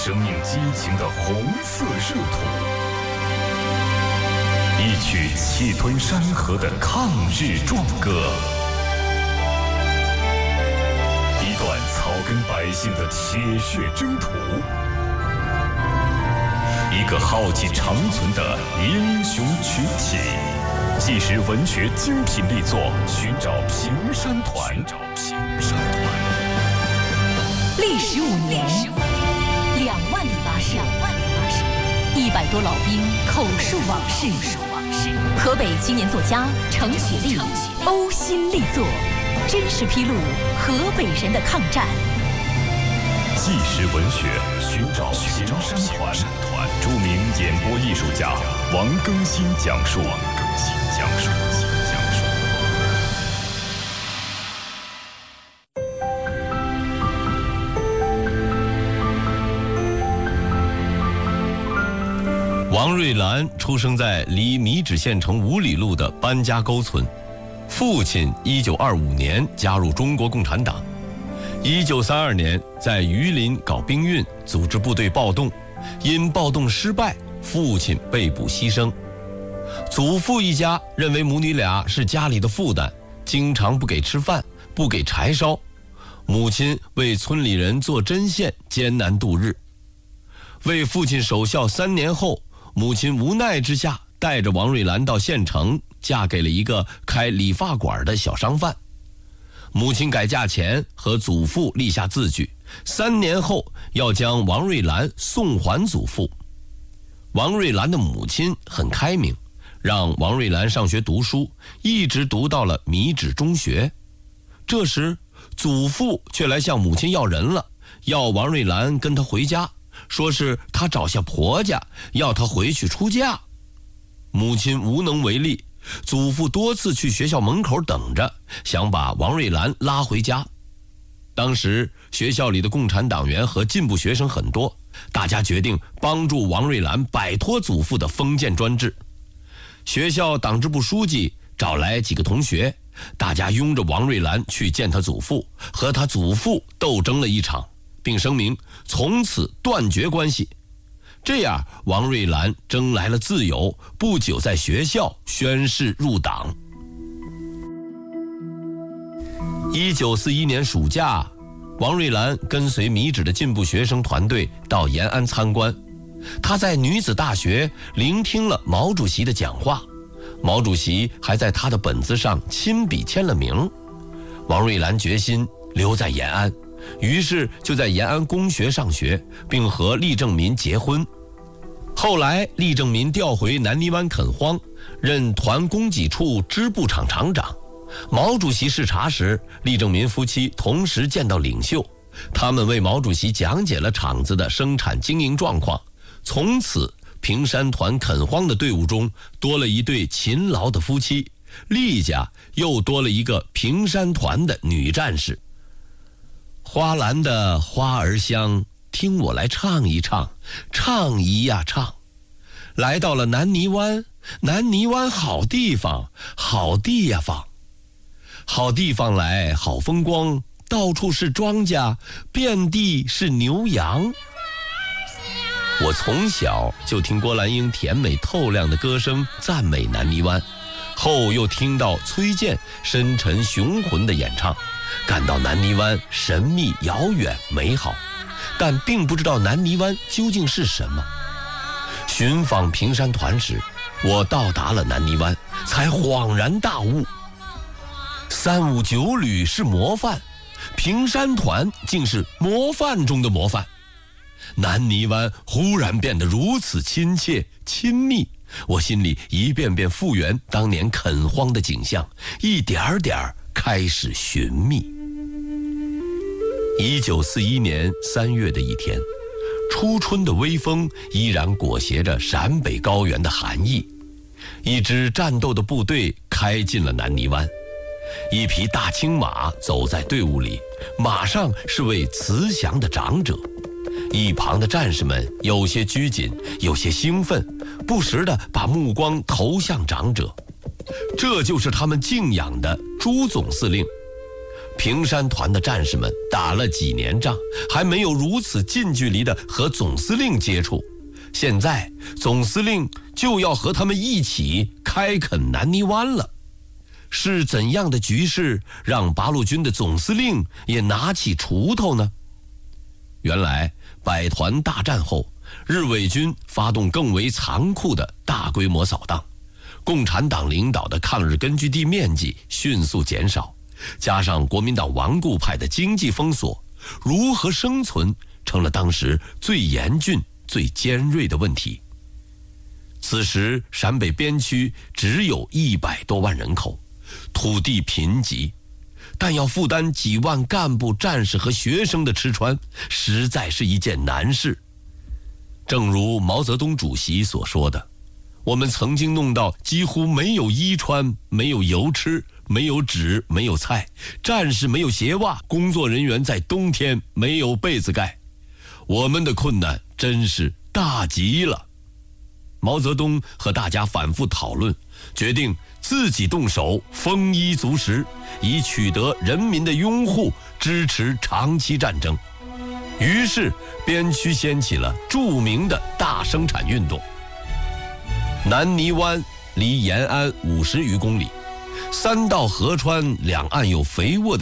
生命激情的红色热土，一曲气吞山河的抗日壮歌，一段草根百姓的铁血征途，一个浩气长存的英雄群体。纪实文学精品力作《寻找平山团》。 历时5年，2万里跋涉，100多老兵口述往事。河北青年作家程雪莉呕心力作，真实披露河北人的抗战。 纪实文学《寻找平山团》，著名演播艺术家王更新讲述。 王瑞兰出生在离米脂县城5里路的班家沟村，父亲1925年加入中国共产党，1932年在榆林搞兵运，组织部队暴动，因暴动失败，父亲被捕牺牲。祖父一家认为母女俩是家里的负担，经常不给吃饭，不给柴烧，母亲为村里人做针线，艰难度日。为父亲守孝3年后，母亲无奈之下带着王瑞兰到县城，嫁给了一个开理发馆的小商贩。母亲改嫁前和祖父立下字据，3年后要将王瑞兰送还祖父。王瑞兰的母亲很开明，让王瑞兰上学读书，一直读到了米脂中学。这时祖父却来向母亲要人了，要王瑞兰跟他回家，说是他找下婆家，要他回去出嫁。母亲无能为力，祖父多次去学校门口等着，想把王瑞兰拉回家。当时学校里的共产党员和进步学生很多，大家决定帮助王瑞兰摆脱祖父的封建专制。学校党支部书记找来几个同学，大家拥着王瑞兰去见他祖父，和他祖父斗争了一场，并声明从此断绝关系。这样王瑞兰争来了自由，不久在学校宣誓入党。1941年暑假，王瑞兰跟随米脂的进步学生团队到延安参观。他在女子大学聆听了毛主席的讲话，毛主席还在他的本子上亲笔签了名。王瑞兰决心留在延安，于是就在延安公学上学，并和厉正民结婚。后来厉正民调回南泥湾垦荒，任团供给处支部厂厂长。毛主席视察时，厉正民夫妻同时见到领袖，他们为毛主席讲解了厂子的生产经营状况。从此平山团垦荒的队伍中多了一对勤劳的夫妻，厉家又多了一个平山团的女战士。花篮的花儿香，听我来唱一唱，唱一呀唱。来到了南泥湾，南泥湾好地方，好地呀方。好地方来好风光，到处是庄稼，遍地是牛羊。我从小就听郭兰英甜美透亮的歌声赞美南泥湾，后又听到崔健深沉雄浑的演唱，感到南泥湾神秘遥远美好，但并不知道南泥湾究竟是什么。寻访平山团时，我到达了南泥湾，才恍然大悟，359旅是模范，平山团竟是模范中的模范。南泥湾忽然变得如此亲切亲密，我心里一遍遍复原当年垦荒的景象，一点点开始寻觅。1941年3月的一天，初春的微风依然裹挟着陕北高原的寒意，一支战斗的部队开进了南泥湾。一匹大青马走在队伍里，马上是位慈祥的长者。一旁的战士们有些拘谨，有些兴奋，不时地把目光投向长者。这就是他们敬仰的朱总司令。 平山团的战士们打了几年仗，还没有如此近距离的和总司令接触。现在总司令就要和他们一起开垦南泥湾了。是怎样的局势让八路军的总司令也拿起锄头呢？原来百团大战后，日伪军发动更为残酷的大规模扫荡，共产党领导的抗日根据地面积迅速减少，加上国民党顽固派的经济封锁，如何生存成了当时最严峻最尖锐的问题。此时陕北边区只有100多万人口，土地贫瘠，但要负担几万干部、战士和学生的吃穿，实在是一件难事。正如毛泽东主席所说的，我们曾经弄到几乎没有衣穿，没有油吃，没有纸，没有菜，战士没有鞋袜，工作人员在冬天没有被子盖，我们的困难真是大极了。毛泽东和大家反复讨论，决定自己动手，丰衣足食，以取得人民的拥护，支持长期战争。于是边区掀起了著名的大生产运动。南泥湾离延安50余公里，3道河川两岸有肥沃的